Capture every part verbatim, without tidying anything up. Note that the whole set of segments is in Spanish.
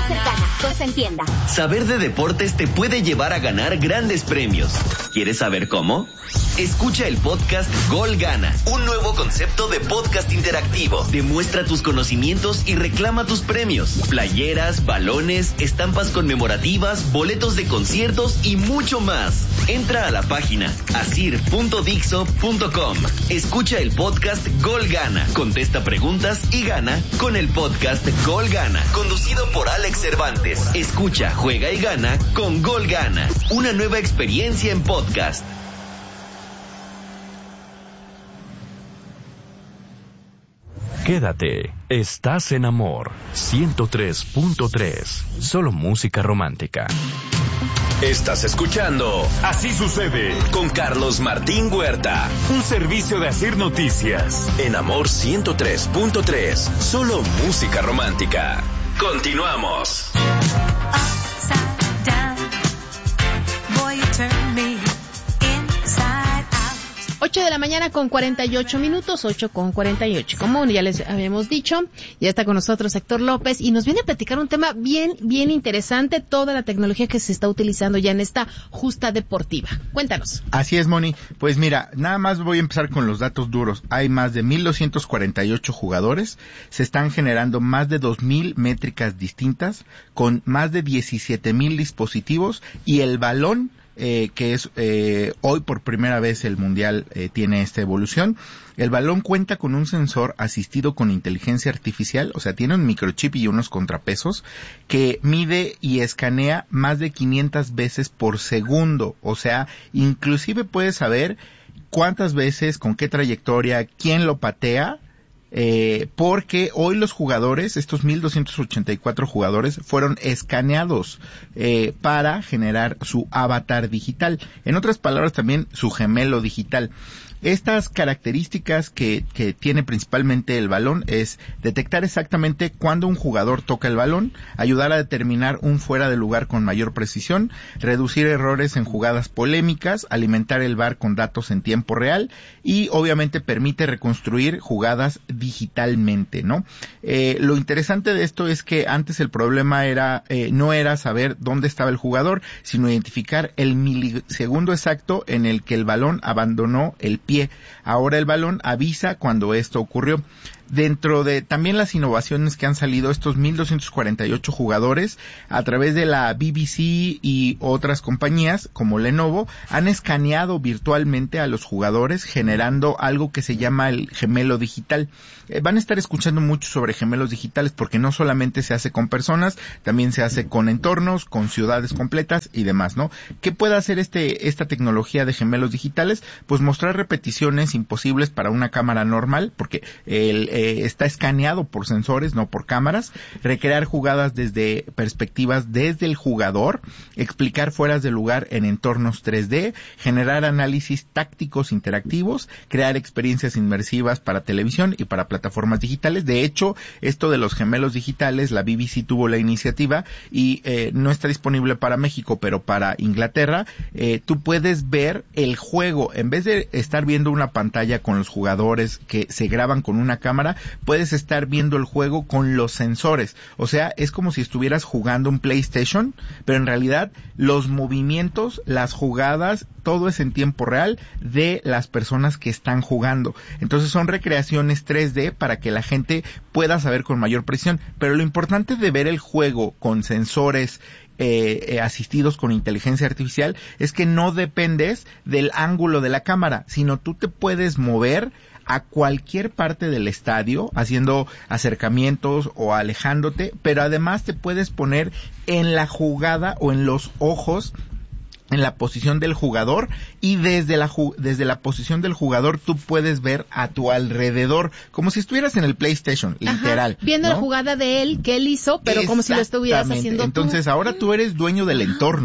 cercana, cosa en tienda. Saber de deportes te puede llevar a ganar grandes premios. ¿Quieres saber cómo? Escucha el podcast Gol Gana, un nuevo concepto de podcast interactivo. Demuestra tus conocimientos y reclama tus premios. Playeras, balones, estampas conmemorativas, boletos de conciertos y mucho más. Entra a la página asir punto dixo punto com. Escucha el podcast Gol Gana. Contesta preguntas y gana con el podcast Gol Gana, conducido por Alex Cervantes. Escucha, juega y gana con Gol Gana. Una nueva experiencia en podcast. Quédate, estás en Amor ciento tres punto tres, solo música romántica. Estás escuchando Así Sucede con Carlos Martín Huerta, un servicio de Asir Noticias en Amor ciento tres punto tres, solo música romántica. Continuamos. ocho de la mañana con cuarenta y ocho minutos, ocho con cuarenta y ocho. Como ya les habíamos dicho, ya está con nosotros Héctor López y nos viene a platicar un tema bien, bien interesante, toda la tecnología que se está utilizando ya en esta justa deportiva. Cuéntanos. Así es, Moni. Pues mira, nada más voy a empezar con los datos duros. Hay más de mil doscientos cuarenta y ocho jugadores, se están generando más de dos mil métricas distintas, con más de diecisiete mil dispositivos y el balón, Eh, que es eh, hoy por primera vez el mundial eh, tiene esta evolución. El balón cuenta con un sensor asistido con inteligencia artificial, o sea, tiene un microchip y unos contrapesos que mide y escanea más de quinientas veces por segundo, o sea, inclusive puede saber cuántas veces, con qué trayectoria, quién lo patea. Eh, porque hoy los jugadores, estos mil doscientos ochenta y cuatro jugadores, fueron escaneados eh, para generar su avatar digital. En otras palabras, también su gemelo digital. Estas características que, que tiene principalmente el balón es detectar exactamente cuándo un jugador toca el balón, ayudar a determinar un fuera de lugar con mayor precisión, reducir errores en jugadas polémicas, alimentar el V A R con datos en tiempo real y obviamente permite reconstruir jugadas digitalmente, ¿no? Eh, lo interesante de esto es que antes el problema era eh, no era saber dónde estaba el jugador, sino identificar el milisegundo exacto en el que el balón abandonó el pie. Ahora el balón avisa cuando esto ocurrió. Dentro de también las innovaciones que han salido, estos mil doscientos cuarenta y ocho jugadores, a través de la B B C y otras compañías como Lenovo, han escaneado virtualmente a los jugadores, generando algo que se llama el gemelo digital. Eh, van a estar escuchando mucho sobre gemelos digitales porque no solamente se hace con personas, también se hace con entornos, con ciudades completas y demás, ¿no? ¿Qué puede hacer este esta tecnología de gemelos digitales? Pues mostrar repeticiones imposibles para una cámara normal, porque el Eh, está escaneado por sensores, no por cámaras, recrear jugadas desde perspectivas desde el jugador, explicar fueras de lugar en entornos tres D, generar análisis tácticos interactivos, crear experiencias inmersivas para televisión y para plataformas digitales. De hecho, esto de los gemelos digitales, la B B C tuvo la iniciativa y eh, no está disponible para México, pero para Inglaterra, eh, tú puedes ver el juego, en vez de estar viendo una pantalla con los jugadores que se graban con una cámara, puedes estar viendo el juego con los sensores. O sea, es como si estuvieras jugando un PlayStation, pero en realidad los movimientos, las jugadas, todo es en tiempo real de las personas que están jugando. Entonces son recreaciones tres D para que la gente pueda saber con mayor precisión. Pero lo importante de ver el juego con sensores Eh, eh, asistidos con inteligencia artificial es que no dependes del ángulo de la cámara, sino tú te puedes mover a cualquier parte del estadio haciendo acercamientos o alejándote, pero además te puedes poner en la jugada o en los ojos, en la posición del jugador, y desde la ju- desde la posición del jugador tú puedes ver a tu alrededor como si estuvieras en el PlayStation. Ajá, literal, viendo, ¿no?, la jugada de él que él hizo, pero como si lo estuvieras haciendo. Entonces tú. ahora tú eres dueño del entorno.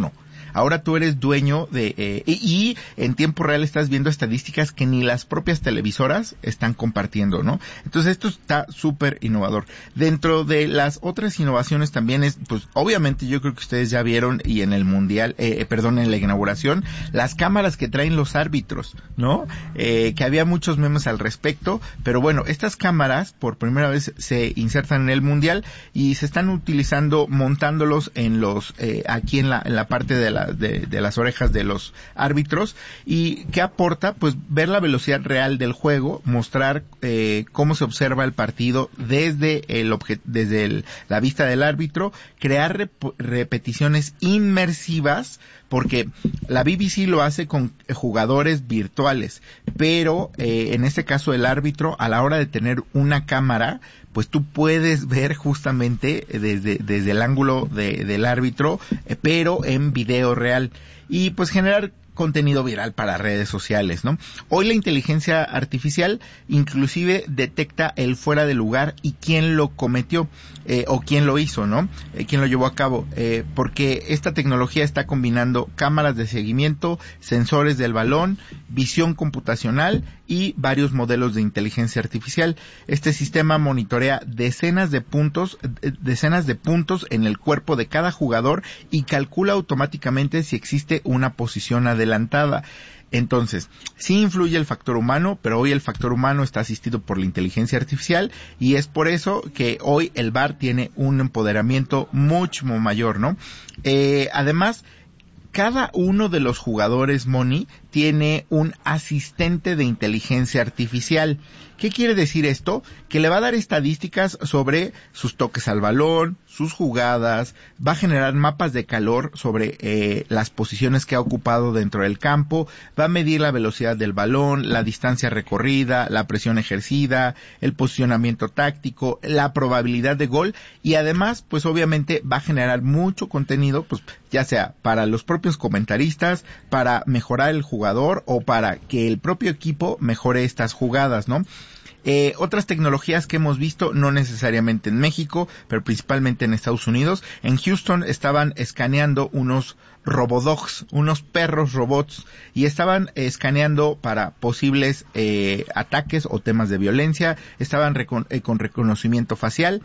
Ahora tú eres dueño de, eh, y, y en tiempo real estás viendo estadísticas que ni las propias televisoras están compartiendo, ¿no? Entonces esto está súper innovador. Dentro de las otras innovaciones también es, pues obviamente yo creo que ustedes ya vieron y en el mundial, eh, perdón, en la inauguración, las cámaras que traen los árbitros, ¿no? Eh, que había muchos memes al respecto, pero bueno, estas cámaras por primera vez se insertan en el mundial y se están utilizando montándolos en los, eh, aquí en la, en la parte de la, de, de las orejas de los árbitros. Y ¿qué aporta? Pues ver la velocidad real del juego, mostrar eh, cómo se observa el partido desde el obje- desde el, la vista del árbitro, crear rep- repeticiones inmersivas, porque la B B C lo hace con jugadores virtuales, pero eh, en este caso el árbitro, a la hora de tener una cámara, pues tú puedes ver justamente desde, desde el ángulo de, del árbitro, eh, pero en video real, y pues generar contenido viral para redes sociales, ¿no? Hoy la inteligencia artificial inclusive detecta el fuera de lugar y quién lo cometió, eh, o quién lo hizo, ¿no? Eh, quién lo llevó a cabo, eh, porque esta tecnología está combinando cámaras de seguimiento, sensores del balón, visión computacional y varios modelos de inteligencia artificial. Este sistema monitorea decenas de puntos, eh, decenas de puntos en el cuerpo de cada jugador y calcula automáticamente si existe una posición adelantada. Entonces, sí influye el factor humano, pero hoy el factor humano está asistido por la inteligencia artificial y es por eso que hoy el V A R tiene un empoderamiento mucho mayor, ¿no? Eh, además, cada uno de los jugadores, Moni, tiene un asistente de inteligencia artificial. ¿Qué quiere decir esto? Que le va a dar estadísticas sobre sus toques al balón, sus jugadas, va a generar mapas de calor sobre eh, las posiciones que ha ocupado dentro del campo, va a medir la velocidad del balón, la distancia recorrida, la presión ejercida, el posicionamiento táctico, la probabilidad de gol y además, pues obviamente va a generar mucho contenido, pues ya sea para los propios comentaristas, para mejorar el jugador o para que el propio equipo mejore estas jugadas, ¿no? Eh, otras tecnologías que hemos visto, no necesariamente en México, pero principalmente en Estados Unidos. En Houston estaban escaneando unos robodogs, unos perros robots, y estaban eh, escaneando para posibles eh, ataques o temas de violencia, estaban recon- eh, con reconocimiento facial,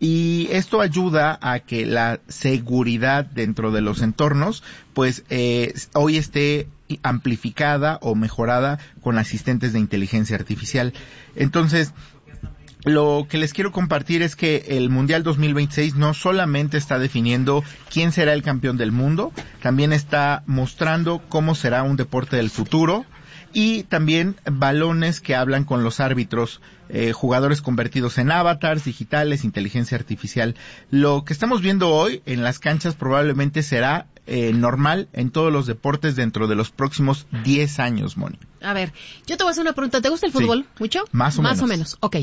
y esto ayuda a que la seguridad dentro de los entornos, pues eh, hoy esté amplificada o mejorada con asistentes de inteligencia artificial. Entonces, lo que les quiero compartir es que el Mundial dos mil veintiséis no solamente está definiendo quién será el campeón del mundo, también está mostrando cómo será un deporte del futuro y también balones que hablan con los árbitros, eh, jugadores convertidos en avatars digitales, inteligencia artificial. Lo que estamos viendo hoy en las canchas probablemente será eh, normal en todos los deportes dentro de los próximos diez años, Moni. A ver, yo te voy a hacer una pregunta. ¿Te gusta el fútbol? Sí. ¿Mucho? Más o Más menos. o menos, ok.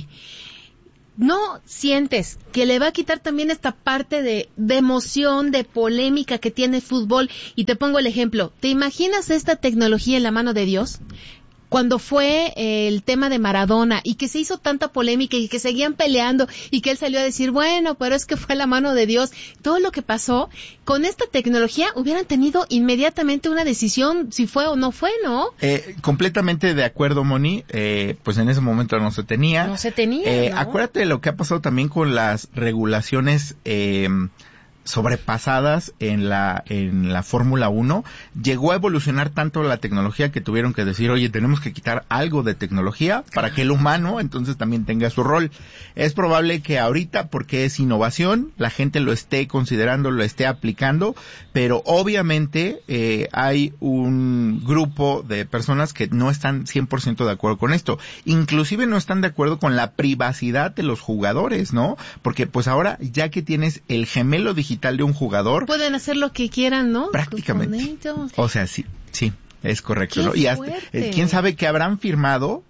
¿No sientes que le va a quitar también esta parte de, de emoción, de polémica que tiene el fútbol? Y te pongo el ejemplo. ¿Te imaginas esta tecnología en la mano de Dios? Cuando fue eh, el tema de Maradona y que se hizo tanta polémica y que seguían peleando y que él salió a decir, bueno, pero es que fue la mano de Dios. Todo lo que pasó, con esta tecnología hubieran tenido inmediatamente una decisión si fue o no fue, ¿no? Eh, completamente de acuerdo, Moni. Eh, pues en ese momento no se tenía. No se tenía, Eh, ¿no? Acuérdate de lo que ha pasado también con las regulaciones eh, sobrepasadas en la en la Fórmula uno. Llegó a evolucionar tanto la tecnología que tuvieron que decir, oye, tenemos que quitar algo de tecnología para que el humano entonces también tenga su rol. Es probable que ahorita, porque es innovación, la gente lo esté considerando, lo esté aplicando, pero obviamente eh, hay un grupo de personas que no están cien por ciento de acuerdo con esto. Inclusive no están de acuerdo con la privacidad de los jugadores, ¿no? Porque pues ahora, ya que tienes el gemelo digital de un jugador, Pueden hacer lo que quieran, ¿no? prácticamente. Tus bonitos. O sea, sí, sí, es correcto, ¡Qué ¿no? Y hasta, fuerte! eh, quién sabe qué habrán firmado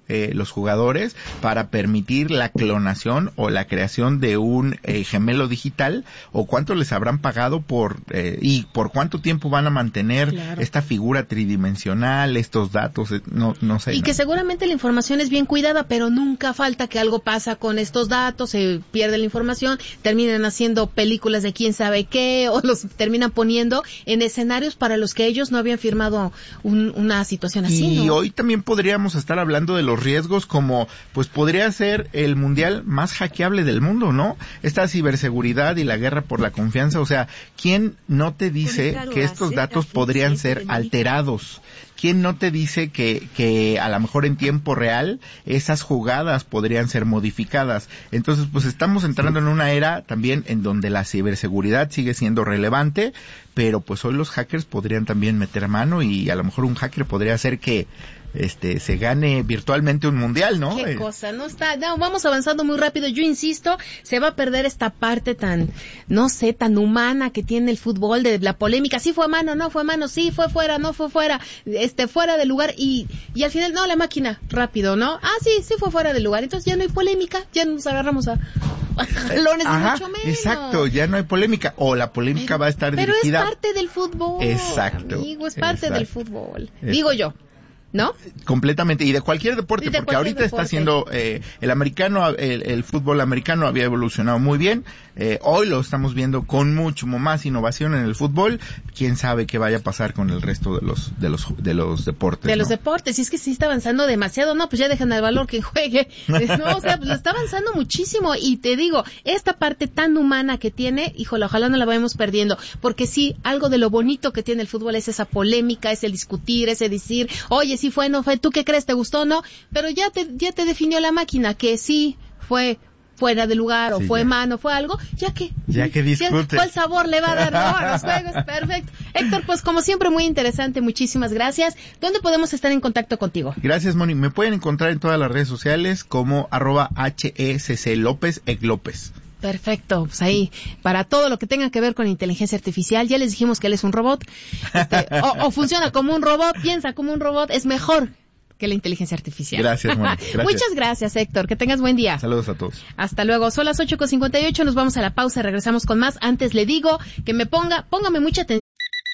eh, los jugadores para permitir la clonación o la creación de un eh, gemelo digital, o cuánto les habrán pagado por eh, y por cuánto tiempo van a mantener claro. esta figura tridimensional, estos datos, no no sé. Y ¿no? que seguramente la información es bien cuidada, pero nunca falta que algo pasa con estos datos, se pierde la información, terminan haciendo películas de quién sabe qué, o los terminan poniendo en escenarios para los que ellos no habían firmado un, una situación así, Y ¿no? hoy también podríamos estar hablando de los riesgos como, pues podría ser el mundial más hackeable del mundo, ¿no? Esta ciberseguridad y la guerra por la confianza, o sea, ¿quién no te dice que estos datos podrían ser alterados? ¿Quién no te dice que, que a lo mejor en tiempo real esas jugadas podrían ser modificadas? Entonces, pues estamos entrando en una era también en donde la ciberseguridad sigue siendo relevante, pero pues hoy los hackers podrían también meter mano y a lo mejor un hacker podría hacer que este se gane virtualmente un mundial, ¿no? Qué cosa, no está, no, vamos avanzando muy rápido. Yo insisto, se va a perder esta parte tan, no sé, tan humana que tiene el fútbol, de la polémica, sí fue a mano, no fue a mano, sí fue fuera, no fue fuera, este fuera de lugar, y y al final no, la máquina rápido, ¿no? Ah, sí, sí fue fuera de lugar. Entonces ya no hay polémica, ya nos agarramos a jalones y mucho menos. Exacto, ya no hay polémica, o la polémica pero, va a estar pero dirigida. Pero es parte del fútbol. Exacto. Amigo, es parte exacto. del fútbol. Exacto. Digo yo. ¿No? Completamente, y de cualquier deporte, de porque cualquier ahorita deporte. está haciendo, eh, el americano, el, el fútbol americano había evolucionado muy bien, eh, hoy lo estamos viendo con mucho más innovación en el fútbol, quién sabe qué vaya a pasar con el resto de los, de los, de los deportes. De ¿no? los deportes, y es que sí está avanzando demasiado, no, pues ya dejan al valor que juegue, no, o sea, pues lo está avanzando muchísimo, y te digo, esta parte tan humana que tiene, híjole, ojalá no la vayamos perdiendo, porque sí, algo de lo bonito que tiene el fútbol es esa polémica, ese discutir, ese decir, oye, sí fue, no fue, ¿tú qué crees? ¿Te gustó o no? Pero ya te, ya te definió la máquina que sí fue fuera de lugar o sí, fue ya. mano, fue algo, ya que ya que discute. ¿Cuál sabor le va a dar no, a los juegos? Perfecto. Héctor, pues como siempre muy interesante, muchísimas gracias. ¿Dónde podemos estar en contacto contigo? Gracias, Moni. Me pueden encontrar en todas las redes sociales como arroba H E C C López, Ec López. Perfecto, pues ahí, para todo lo que tenga que ver con inteligencia artificial, ya les dijimos que él es un robot, este, o, o funciona como un robot, piensa como un robot, es mejor que la inteligencia artificial. Gracias, Moni. Gracias. Muchas gracias, Héctor, que tengas buen día. Saludos a todos. Hasta luego, son las ocho con cincuenta y ocho, nos vamos a la pausa, regresamos con más. Antes le digo que me ponga, póngame mucha atención.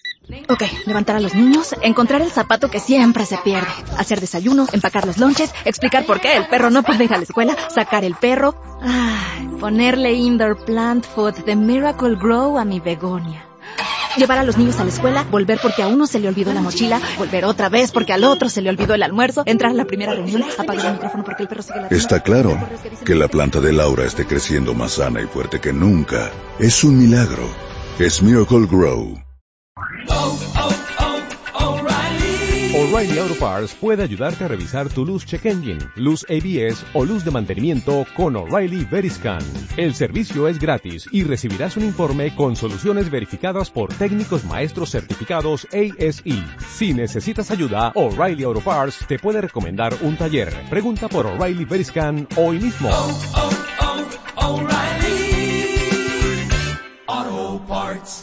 Ok, levantar a los niños, encontrar el zapato que siempre se pierde, hacer desayuno, empacar los lonches, explicar por qué el perro no puede ir a la escuela, sacar el perro, ay, ponerle indoor plant food de Miracle Grow a mi begonia. Llevar a los niños a la escuela, volver porque a uno se le olvidó la mochila, volver otra vez porque al otro se le olvidó el almuerzo, entrar a la primera reunión, apagar el micrófono porque el perro sigue ladrando. Está claro que la planta de Laura esté creciendo más sana y fuerte que nunca. Es un milagro. Es Miracle Grow. O'Reilly Auto Parts puede ayudarte a revisar tu luz check engine, luz A B S o luz de mantenimiento con O'Reilly Veriscan. El servicio es gratis y recibirás un informe con soluciones verificadas por técnicos maestros certificados A S E. Si necesitas ayuda, O'Reilly Auto Parts te puede recomendar un taller. Pregunta por O'Reilly Veriscan hoy mismo. Oh, oh, oh, O'Reilly Auto Parts.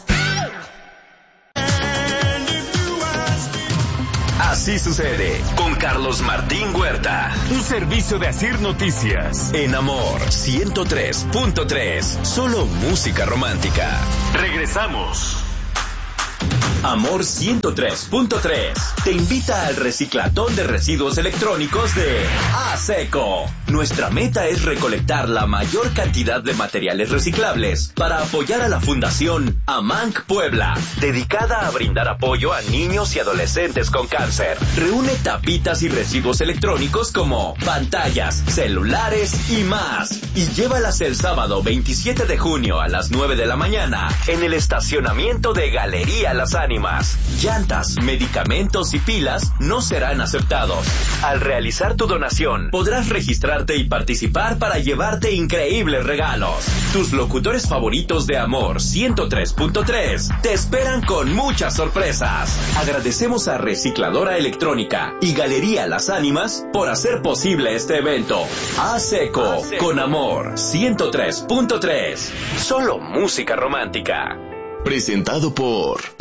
Así sucede con Carlos Martín Huerta. Un servicio de Asir Noticias. En Amor ciento tres punto tres. Solo música romántica. Regresamos. Amor ciento tres punto tres te invita al reciclatón de residuos electrónicos de ASECO. Nuestra meta es recolectar la mayor cantidad de materiales reciclables para apoyar a la Fundación AMANC Puebla, dedicada a brindar apoyo a niños y adolescentes con cáncer. Reúne tapitas y residuos electrónicos como pantallas, celulares y más, y llévalas el sábado veintisiete de junio a las nueve de la mañana en el estacionamiento de Galería Las Ánimas. Llantas, medicamentos y pilas no serán aceptados. Al realizar tu donación, podrás registrarte y participar para llevarte increíbles regalos. Tus locutores favoritos de Amor ciento tres punto tres te esperan con muchas sorpresas. Agradecemos a Recicladora Electrónica y Galería Las Ánimas por hacer posible este evento. ASECO, con Amor ciento tres punto tres. Solo música romántica. Presentado por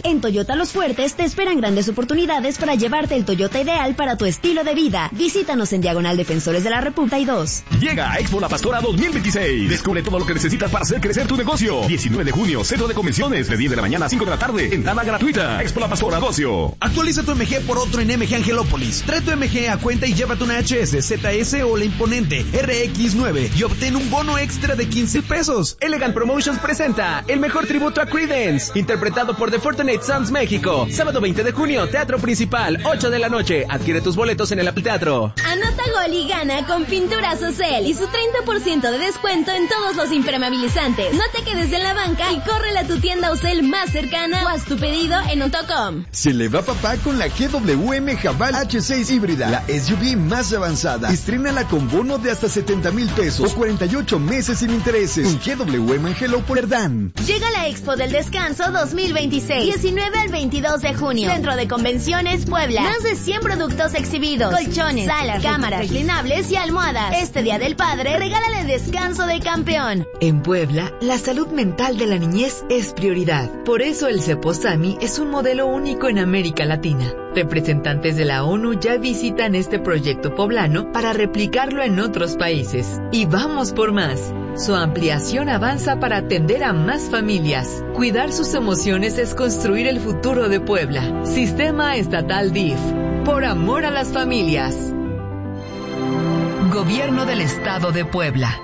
En Toyota Los Fuertes te esperan grandes oportunidades para llevarte el Toyota ideal para tu estilo de vida. Visítanos en Diagonal Defensores de la República y dos. Llega a Expo La Pastora dos mil veintiséis. Descubre todo lo que necesitas para hacer crecer tu negocio. diecinueve de junio, Centro de Convenciones, de diez de la mañana a cinco de la tarde. Entrada gratuita. Expo La Pastora Negocio. Actualiza tu M G por otro en M G Angelópolis. Trae tu M G a cuenta y llévate una H S, Z S o la imponente R X nueve y obtén un bono extra de quince pesos. Elegant Promotions presenta el mejor tributo a Creedence, interpretado por The Fortunate Sons México. Sábado veinte de junio, Teatro Principal, ocho de la noche. Adquiere tus boletos en el Apple Teatro. Anota gol y gana con Pinturas Ocel y su treinta por ciento de descuento en todos los impermeabilizantes. No te quedes en la banca y córrele a tu tienda Ocel más cercana o haz tu pedido en punto com. Se le va papá con la G W M Haval H seis híbrida, la S U V más avanzada. Estrénala con bono de hasta setenta mil pesos o cuarenta y ocho meses sin intereses. En G W M Angelópolis Dan. Llega la Expo del Descanso dos mil veintiséis, diecinueve al veintidós de junio. Centro de Convenciones Puebla. Más de cien productos exhibidos. Colchones, salas, cámaras, reclinables y almohadas. Este Día del Padre, regálale descanso de campeón. En Puebla, la salud mental de la niñez es prioridad. Por eso el Ceposami es un modelo único en América Latina. Representantes de la ONU ya visitan este proyecto poblano para replicarlo en otros países. Y vamos por más. Su ampliación avanza para atender a más familias. Cuidar sus emociones es construir el futuro de Puebla. Sistema Estatal D I F. Por amor a las familias. Gobierno del Estado de Puebla.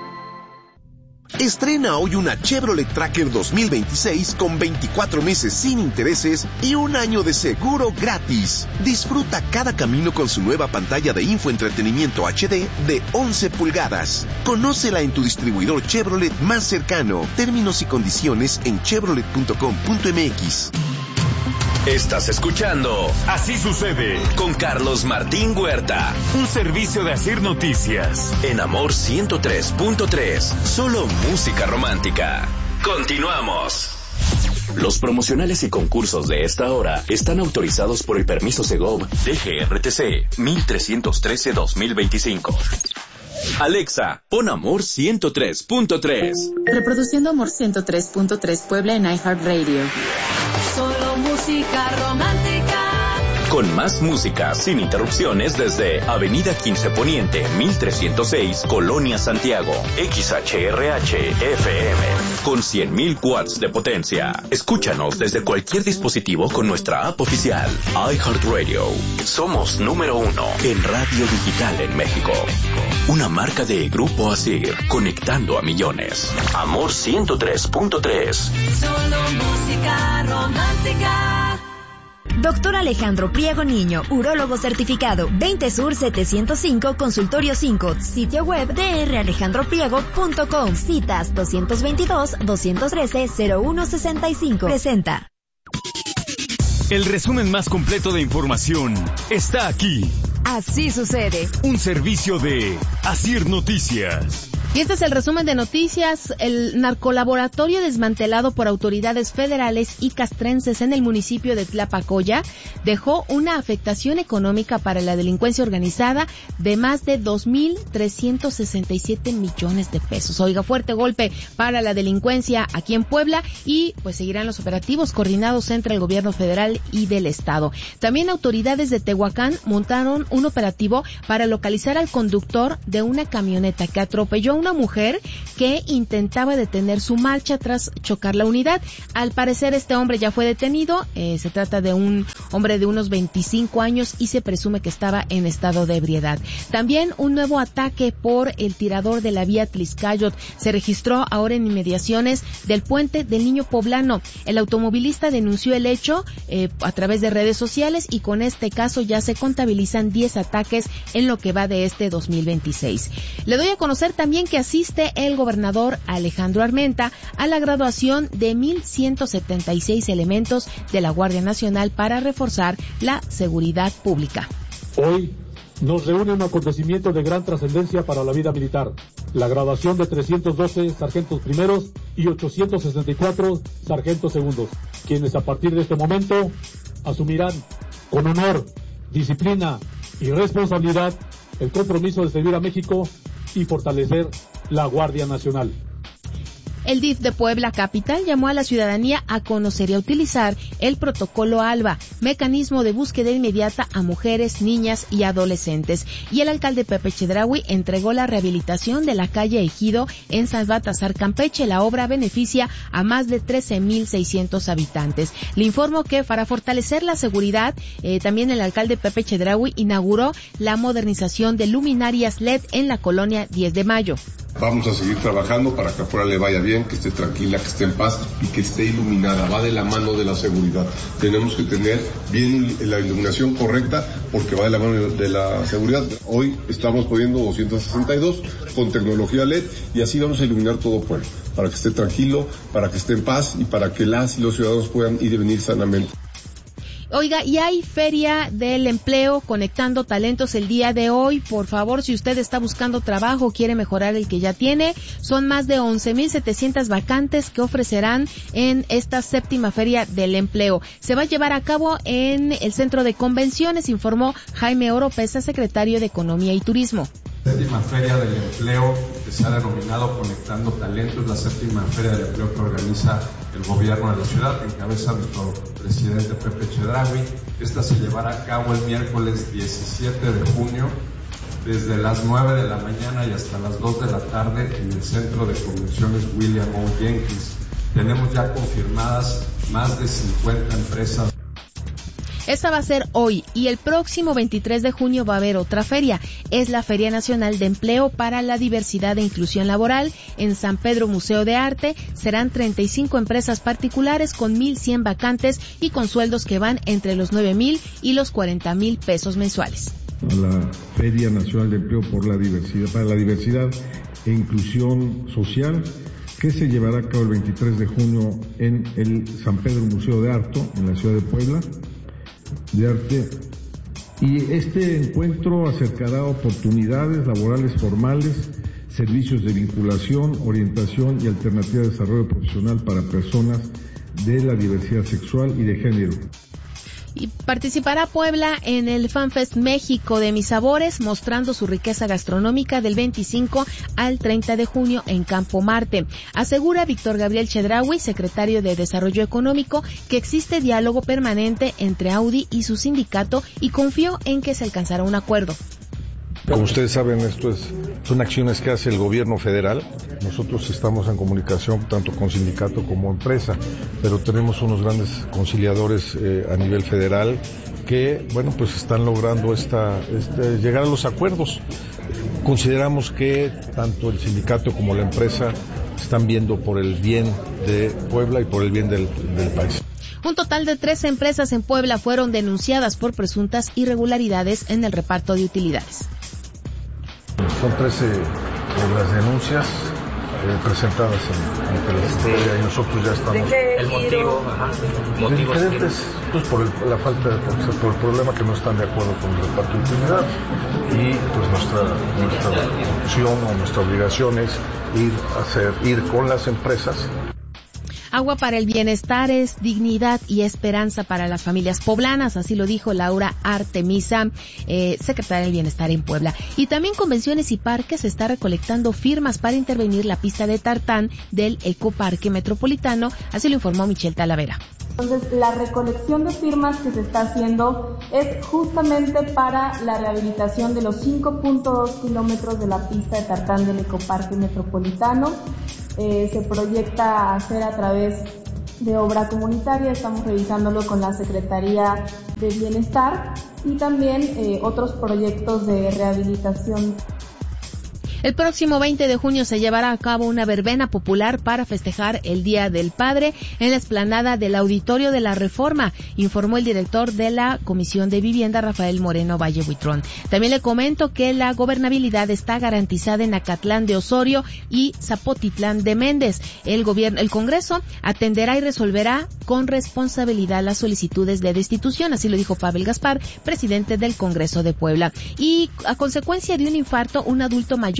Estrena hoy una Chevrolet Tracker dos mil veintiséis con veinticuatro meses sin intereses y un año de seguro gratis. Disfruta cada camino con su nueva pantalla de infoentretenimiento H D de once pulgadas. Conócela en tu distribuidor Chevrolet más cercano. Términos y condiciones en chevrolet punto com punto m x. Estás escuchando Así Sucede con Carlos Martín Huerta, un servicio de Asir Noticias en Amor ciento tres punto tres, solo música romántica. Continuamos. Los promocionales y concursos de esta hora están autorizados por el permiso Segov D G R T C mil trescientos trece dos mil veinticinco. Alexa, pon Amor ciento tres punto tres. Reproduciendo Amor ciento tres punto tres Puebla en iHeartRadio. Solo música romántica. Con más música sin interrupciones desde Avenida quince Poniente, mil trescientos seis, Colonia Santiago. X H R H F M. Con cien mil watts de potencia. Escúchanos desde cualquier dispositivo con nuestra app oficial. iHeartRadio. Somos número uno en radio digital en México. Una marca de Grupo Asir, conectando a millones. Amor ciento tres punto tres. Solo música romántica. Doctor Alejandro Priego Niño, urólogo certificado, veinte Sur setecientos cinco, Consultorio cinco, sitio web d r alejandro priego punto com, citas dos veintidós, doscientos trece, cero uno sesenta y cinco. Presenta. El resumen más completo de información está aquí. Así sucede. Un servicio de Asir Noticias. Y este es el resumen de noticias. El narcolaboratorio desmantelado por autoridades federales y castrenses en el municipio de Tlapacoya dejó una afectación económica para la delincuencia organizada de más de dos mil trescientos sesenta y siete millones de pesos. Oiga, fuerte golpe para la delincuencia aquí en Puebla y pues seguirán los operativos coordinados entre el gobierno federal y del estado. También autoridades de Tehuacán montaron un operativo para localizar al conductor de una camioneta que atropelló a una mujer que intentaba detener su marcha tras chocar la unidad. Al parecer este hombre ya fue detenido. Eh, se trata de un hombre de unos veinticinco años y se presume que estaba en estado de ebriedad. También un nuevo ataque por el tirador de la vía Tliscayot se registró ahora en inmediaciones del puente del Niño Poblano. El automovilista denunció el hecho eh, a través de redes sociales y con este caso ya se contabilizan diez ataques en lo que va de este dos mil veintiséis. Le doy a conocer también que asiste el gobernador Alejandro Armenta a la graduación de mil ciento setenta y seis elementos de la Guardia Nacional para reforzar la seguridad pública. Hoy nos reúne un acontecimiento de gran trascendencia para la vida militar, la graduación de trescientos doce sargentos primeros y ochocientos sesenta y cuatro sargentos segundos, quienes a partir de este momento asumirán con honor, disciplina y responsabilidad el compromiso de servir a México y fortalecer la Guardia Nacional. El D I F de Puebla Capital llamó a la ciudadanía a conocer y a utilizar el protocolo ALBA, mecanismo de búsqueda inmediata a mujeres, niñas y adolescentes. Y el alcalde Pepe Chedraui entregó la rehabilitación de la calle Ejido en San Baltasar, Campeche. La obra beneficia a más de trece mil seiscientos habitantes. Le informo que para fortalecer la seguridad, eh, también el alcalde Pepe Chedraui inauguró la modernización de luminarias L E D en la colonia diez de mayo. Vamos a seguir trabajando para que afuera le vaya bien, que esté tranquila, que esté en paz y que esté iluminada. Va de la mano de la seguridad. Tenemos que tener bien la iluminación correcta porque va de la mano de la seguridad. Hoy estamos poniendo doscientos sesenta y dos con tecnología L E D y así vamos a iluminar todo Puebla, para que esté tranquilo, para que esté en paz y para que las y los ciudadanos puedan ir y venir sanamente. Oiga, y hay Feria del Empleo Conectando Talentos el día de hoy. Por favor, si usted está buscando trabajo, quiere mejorar el que ya tiene, son más de once mil setecientas vacantes que ofrecerán en esta séptima Feria del Empleo. Se va a llevar a cabo en el Centro de Convenciones, informó Jaime Oropesa, secretario de Economía y Turismo. Séptima Feria del Empleo, que se ha denominado Conectando Talentos, la séptima Feria del Empleo que organiza el gobierno de la ciudad, que encabeza nuestro presidente Pepe Chedraui. Esta se llevará a cabo el miércoles diecisiete de junio, desde las nueve de la mañana y hasta las dos de la tarde en el Centro de Convenciones William O. Jenkins. Tenemos ya confirmadas más de cincuenta empresas. Esta va a ser hoy y el próximo veintitrés de junio va a haber otra feria. Es la Feria Nacional de Empleo para la Diversidad e Inclusión Laboral en San Pedro Museo de Arte. Serán treinta y cinco empresas particulares con mil cien vacantes y con sueldos que van entre los nueve mil y los cuarenta mil pesos mensuales. A la Feria Nacional de Empleo por la Diversidad, para la Diversidad e Inclusión Social, que se llevará a cabo el veintitrés de junio en el San Pedro Museo de Arte, en la ciudad de Puebla. de arte y este encuentro acercará oportunidades laborales formales, servicios de vinculación, orientación y alternativa de desarrollo profesional para personas de la diversidad sexual y de género. Y participará Puebla en el FanFest México de Mis Sabores, mostrando su riqueza gastronómica del veinticinco al treinta de junio en Campo Marte. Asegura Víctor Gabriel Chedraui, secretario de Desarrollo Económico, que existe diálogo permanente entre Audi y su sindicato y confió en que se alcanzará un acuerdo. Como ustedes saben, esto es, son acciones que hace el gobierno federal. Nosotros estamos en comunicación tanto con sindicato como empresa, pero tenemos unos grandes conciliadores eh, a nivel federal que, bueno, pues están logrando esta, este, llegar a los acuerdos. Consideramos que tanto el sindicato como la empresa están viendo por el bien de Puebla y por el bien del, del país. Un total de trece empresas en Puebla fueron denunciadas por presuntas irregularidades en el reparto de utilidades. Son trece de las denuncias eh, presentadas en, ante la Fiscalía y nosotros ya estamos. ¿El motivo? ¿Motivos? Diferentes, pues por el, la falta de, por, por el problema que no están de acuerdo con el reparto de utilidad y pues nuestra nuestra opción o nuestra obligación es ir a hacer, ir con las empresas. Agua para el bienestar es dignidad y esperanza para las familias poblanas, así lo dijo Laura Artemisa, eh, secretaria del Bienestar en Puebla. Y también Convenciones y Parques está recolectando firmas para intervenir la pista de tartán del Ecoparque Metropolitano, así lo informó Michelle Talavera. Entonces, la recolección de firmas que se está haciendo es justamente para la rehabilitación de los cinco punto dos kilómetros de la pista de tartán del Ecoparque Metropolitano. Eh, se proyecta hacer a través de obra comunitaria, estamos revisándolo con la Secretaría de Bienestar y también eh, otros proyectos de rehabilitación. El próximo veinte de junio se llevará a cabo una verbena popular para festejar el Día del Padre en la explanada del Auditorio de la Reforma, informó el director de la Comisión de Vivienda, Rafael Moreno Valle Buitrón. También le comento que la gobernabilidad está garantizada en Acatlán de Osorio y Zapotitlán de Méndez. El gobierno, el Congreso atenderá y resolverá con responsabilidad las solicitudes de destitución, así lo dijo Pavel Gaspar, presidente del Congreso de Puebla. Y a consecuencia de un infarto, un adulto mayor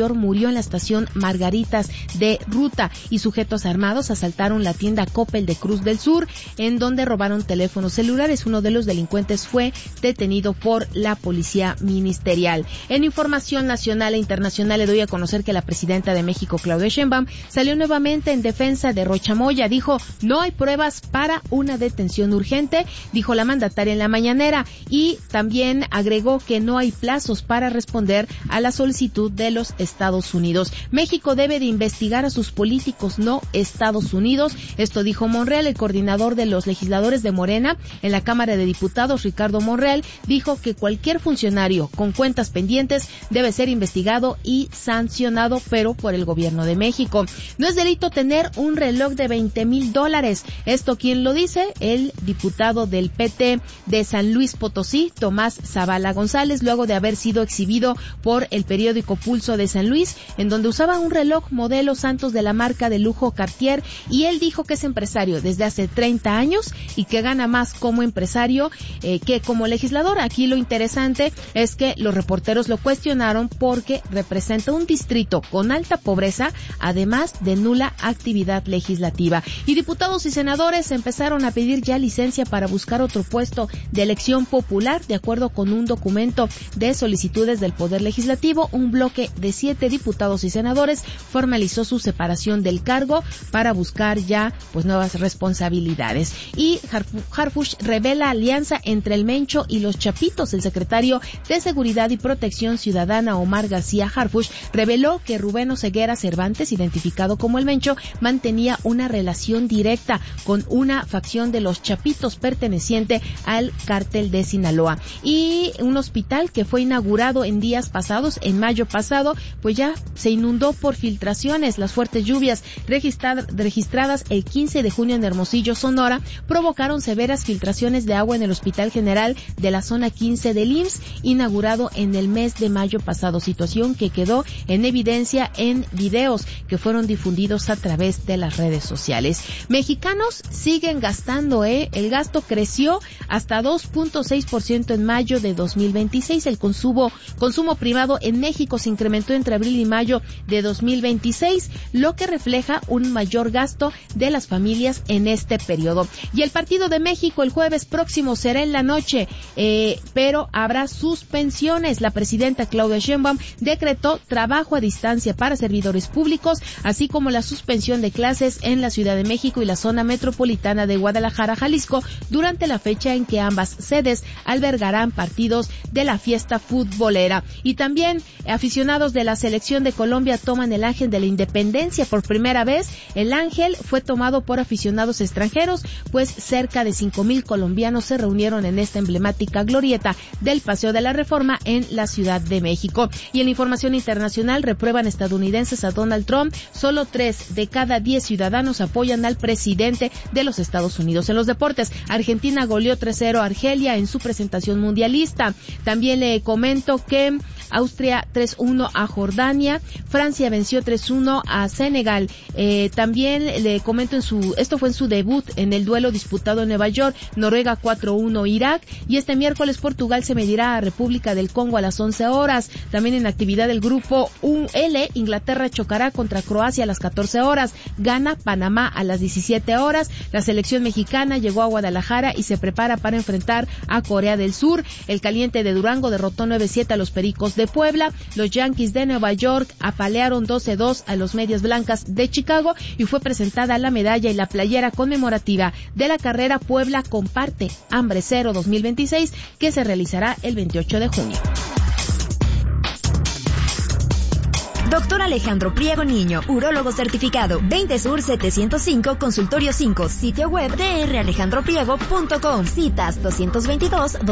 conductor murió en la estación Margaritas de Ruta y sujetos armados asaltaron la tienda Coppel de Cruz del Sur, en donde robaron teléfonos celulares. Uno de los delincuentes fue detenido por la policía ministerial. En información nacional e internacional le doy a conocer que la presidenta de México, Claudia Sheinbaum, salió nuevamente en defensa de Rocha Moya. Dijo, no hay pruebas para una detención urgente, dijo la mandataria en la mañanera, y también agregó que no hay plazos para responder a la solicitud de los Estados Unidos. México debe de investigar a sus políticos, no Estados Unidos. Esto dijo Monreal. El coordinador de los legisladores de Morena en la Cámara de Diputados, Ricardo Monreal, dijo que cualquier funcionario con cuentas pendientes debe ser investigado y sancionado, pero por el gobierno de México. No es delito tener un reloj de veinte mil dólares. ¿Esto quién lo dice? El diputado del P T de San Luis Potosí, Tomás Zavala González, luego de haber sido exhibido por el periódico Pulso de San Luis, en donde usaba un reloj modelo Santos de la marca de lujo Cartier, y él dijo que es empresario desde hace treinta años y que gana más como empresario eh, que como legislador. Aquí lo interesante es que los reporteros lo cuestionaron porque representa un distrito con alta pobreza, además de nula actividad legislativa. Y diputados y senadores empezaron a pedir ya licencia para buscar otro puesto de elección popular. De acuerdo con un documento de solicitudes del Poder Legislativo, un bloque de siete diputados y senadores formalizó su separación del cargo para buscar ya pues nuevas responsabilidades. Y Harfuch revela alianza entre el Mencho y los Chapitos. El secretario de Seguridad y Protección Ciudadana, Omar García Harfuch, reveló que Rubén Oseguera Cervantes, identificado como el Mencho, mantenía una relación directa con una facción de los Chapitos perteneciente al cártel de Sinaloa. Y un hospital que fue inaugurado en días pasados, en mayo pasado, pues ya se inundó por filtraciones. Las fuertes lluvias registradas, registradas el quince de junio en Hermosillo, Sonora, provocaron severas filtraciones de agua en el Hospital General de la Zona quince del I M S S, inaugurado en el mes de mayo pasado, situación que quedó en evidencia en videos que fueron difundidos a través de las redes sociales. Mexicanos siguen gastando, ¿eh? El gasto creció hasta dos punto seis por ciento en mayo de dos mil veintiséis. El consumo, consumo privado en México se incrementó entre abril y mayo de dos mil veintiséis, lo que refleja un mayor gasto de las familias en este periodo. Y el partido de México el jueves próximo será en la noche, eh, pero habrá suspensiones. La presidenta Claudia Sheinbaum decretó trabajo a distancia para servidores públicos, así como la suspensión de clases en la Ciudad de México y la zona metropolitana de Guadalajara, Jalisco, durante la fecha en que ambas sedes albergarán partidos de la fiesta futbolera. Y también aficionados de la selección de Colombia toman el Ángel de la Independencia. Por primera vez, el Ángel fue tomado por aficionados extranjeros, pues cerca de cinco mil colombianos se reunieron en esta emblemática glorieta del Paseo de la Reforma en la Ciudad de México. Y en la información internacional, reprueban estadounidenses a Donald Trump. Solo tres de cada diez ciudadanos apoyan al presidente de los Estados Unidos. En los deportes, Argentina goleó tres cero a Argelia en su presentación mundialista. También le comento que Austria tres uno a Jordania, Francia venció tres uno a Senegal. Eh, también le comento en su, esto fue en su debut en el duelo disputado en Nueva York, Noruega cuatro uno Irak, y este miércoles Portugal se medirá a República del Congo a las once horas. También en actividad del grupo U L, Inglaterra chocará contra Croacia a las catorce horas, gana Panamá a las diecisiete horas. La selección mexicana llegó a Guadalajara y se prepara para enfrentar a Corea del Sur. El Caliente de Durango derrotó nueve siete a los Pericos de Puebla. Los Yankees de Nueva York apalearon doce dos a los Medias Blancas de Chicago y fue presentada la medalla y la playera conmemorativa de la carrera Puebla Comparte Hambre Cero dos mil veintiséis, que se realizará el veintiocho de junio. Doctor Alejandro Priego Niño, urólogo certificado, veinte Sur setecientos cinco, Consultorio cinco, sitio web d r alejandro priego punto com, citas doscientos veintidós